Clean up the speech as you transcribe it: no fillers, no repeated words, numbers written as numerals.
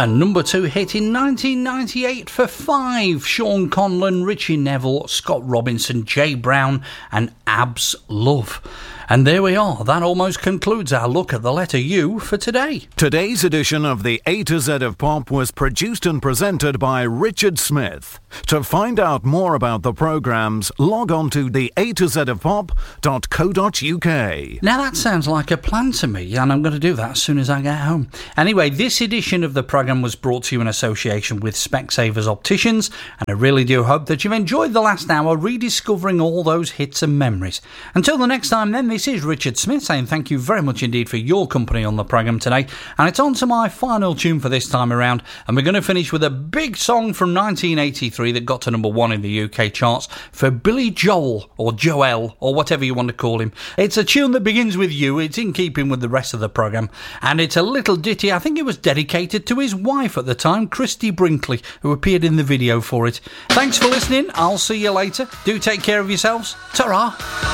A number 2 hit in 1998 for 5. Sean Conlon, Richie Neville, Scott Robinson, Jay Brown and Abs Love. And there we are. That almost concludes our look at the letter U for today. Today's edition of the A to Z of Pop was produced and presented by Richard Smith. To find out more about the programmes, log on to the A to Z of Pop.co.uk. Now that sounds like a plan to me, and I'm going to do that as soon as I get home. Anyway, this edition of the programme was brought to you in association with Specsavers Opticians, and I really do hope that you've enjoyed the last hour rediscovering all those hits and memories. Until the next time then, this is Richard Smith saying thank you very much indeed for your company on the programme today, and it's on to my final tune for this time around, and we're going to finish with a big song from 1983 that got to number 1 in the UK charts for Billy Joel, or Joel, or whatever you want to call him. It's a tune that begins with U, it's in keeping with the rest of the programme, and it's a little ditty. I think it was dedicated to his wife at the time, Christy Brinkley, who appeared in the video for it. Thanks for listening, I'll see you later. Do take care of yourselves. Ta-ra!